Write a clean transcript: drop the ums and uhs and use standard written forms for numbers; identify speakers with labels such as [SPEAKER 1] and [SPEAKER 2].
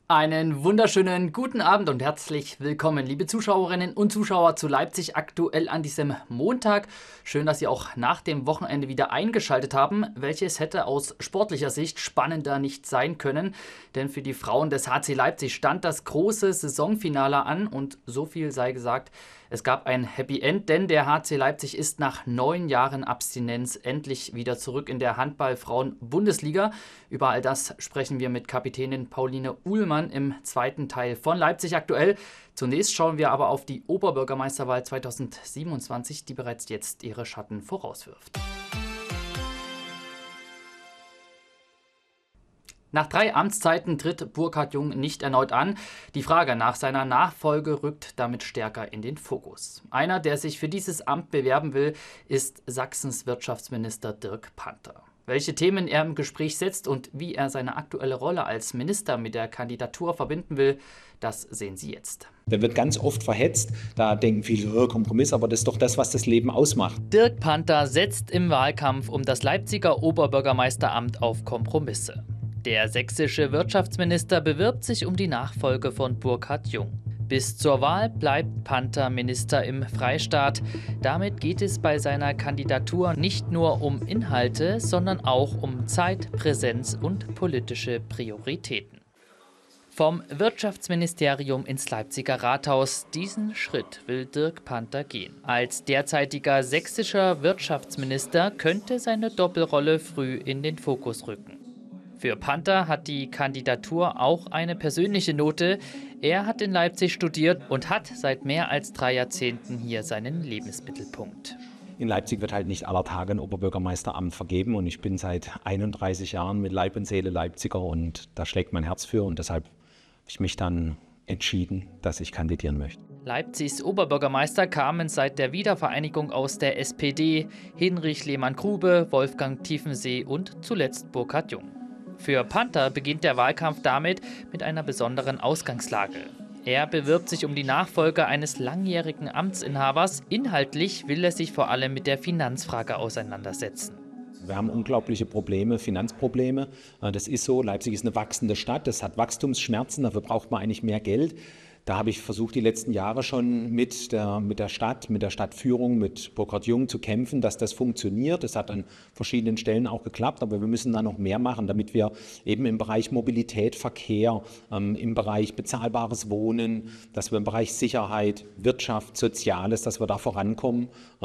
[SPEAKER 1] Einen wunderschönen guten Abend und herzlich willkommen, liebe Zuschauerinnen und Zuschauer zu Leipzig aktuell an diesem Montag. Schön, dass Sie auch nach dem Wochenende wieder eingeschaltet haben, welches hätte aus sportlicher Sicht spannender nicht sein können. Denn für die Frauen des HC Leipzig stand das große Saisonfinale an und so viel sei gesagt, es gab ein Happy End, denn der HC Leipzig ist nach 9 Jahren Abstinenz endlich wieder zurück in der Handball-Frauen-Bundesliga. Über all das sprechen wir mit Kapitänin Pauline Uhlmann im zweiten Teil von Leipzig aktuell. Zunächst schauen wir aber auf die Oberbürgermeisterwahl 2027, die bereits jetzt ihre Schatten vorauswirft. Nach 3 Amtszeiten tritt Burkhard Jung nicht erneut an. Die Frage nach seiner Nachfolge rückt damit stärker in den Fokus. Einer, der sich für dieses Amt bewerben will, ist Sachsens Wirtschaftsminister Dirk Panther. Welche Themen er im Gespräch setzt und wie er seine aktuelle Rolle als Minister mit der Kandidatur verbinden will, das sehen Sie jetzt.
[SPEAKER 2] Der wird ganz oft verhetzt. Da denken viele, Kompromiss, aber das ist doch das, was das Leben ausmacht.
[SPEAKER 1] Dirk Panther setzt im Wahlkampf um das Leipziger Oberbürgermeisteramt auf Kompromisse. Der sächsische Wirtschaftsminister bewirbt sich um die Nachfolge von Burkhard Jung. Bis zur Wahl bleibt Panther Minister im Freistaat. Damit geht es bei seiner Kandidatur nicht nur um Inhalte, sondern auch um Zeit, Präsenz und politische Prioritäten. Vom Wirtschaftsministerium ins Leipziger Rathaus, diesen Schritt will Dirk Panther gehen. Als derzeitiger sächsischer Wirtschaftsminister könnte seine Doppelrolle früh in den Fokus rücken. Für Panther hat die Kandidatur auch eine persönliche Note. Er hat in Leipzig studiert und hat seit mehr als 3 Jahrzehnten hier seinen Lebensmittelpunkt.
[SPEAKER 2] In Leipzig wird halt nicht aller Tage ein Oberbürgermeisteramt vergeben und ich bin seit 31 Jahren mit Leib und Seele Leipziger und da schlägt mein Herz für und deshalb habe ich mich dann entschieden, dass ich kandidieren möchte.
[SPEAKER 1] Leipzigs Oberbürgermeister kamen seit der Wiedervereinigung aus der SPD: Hinrich Lehmann-Grube, Wolfgang Tiefensee und zuletzt Burkhard Jung. Für Panther beginnt der Wahlkampf damit mit einer besonderen Ausgangslage. Er bewirbt sich um die Nachfolge eines langjährigen Amtsinhabers. Inhaltlich will er sich vor allem mit der Finanzfrage auseinandersetzen.
[SPEAKER 2] Wir haben unglaubliche Probleme, Finanzprobleme. Das ist so, Leipzig ist eine wachsende Stadt, das hat Wachstumsschmerzen, dafür braucht man eigentlich mehr Geld. Da habe ich versucht, die letzten Jahre schon mit der Stadtführung, mit Burkhard Jung zu kämpfen, dass das funktioniert. Das hat an verschiedenen Stellen auch geklappt, aber wir müssen da noch mehr machen, damit wir eben im Bereich Mobilität, Verkehr, im Bereich bezahlbares Wohnen, dass wir im Bereich Sicherheit, Wirtschaft, Soziales, dass wir da vorankommen.